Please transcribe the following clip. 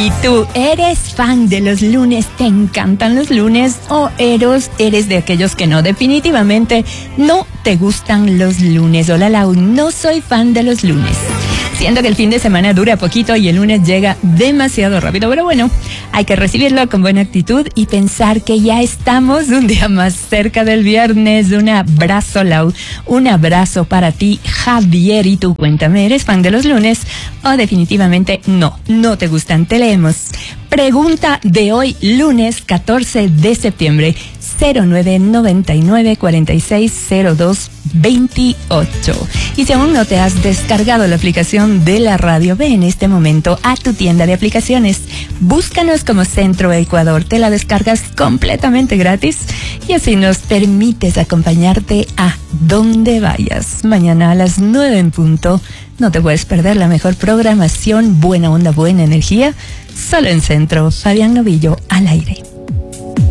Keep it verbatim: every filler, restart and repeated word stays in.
¿Y tú eres fan de los lunes? ¿Te encantan los lunes? ¿O eres, eres de aquellos que no? Definitivamente no te gustan los lunes. Hola Lau, no soy fan de los lunes. Siento que el fin de semana dura poquito y el lunes llega demasiado rápido. Pero bueno, hay que recibirlo con buena actitud y pensar que ya estamos un día más cerca del viernes. Un abrazo, Lau. Un abrazo para ti, Javier. Y tú, cuéntame, ¿eres fan de los lunes? O definitivamente no, no te gustan. Te leemos. Pregunta de hoy, lunes catorce de septiembre. cero nueve noventa y nueve cuarenta y seis cero dos veintiocho. Y si aún no te has descargado la aplicación de la radio, ve en este momento a tu tienda de aplicaciones. Búscanos como Centro Ecuador. Te la descargas completamente gratis y así nos permites acompañarte a donde vayas. Mañana a las nueve en punto. No te puedes perder la mejor programación, buena onda, buena energía. Solo en Centro. Fabián Novillo al aire.